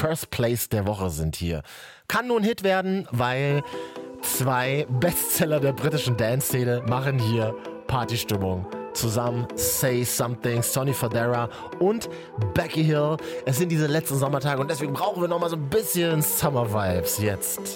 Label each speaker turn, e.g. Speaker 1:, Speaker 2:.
Speaker 1: First Place der Woche sind hier. Kann nur ein Hit werden, weil 2 Bestseller der britischen Dance-Szene machen hier Partystimmung. Zusammen Say Something, Sonny Fodera und Becky Hill. Es sind diese letzten Sommertage und deswegen brauchen wir nochmal so ein bisschen Summer Vibes jetzt.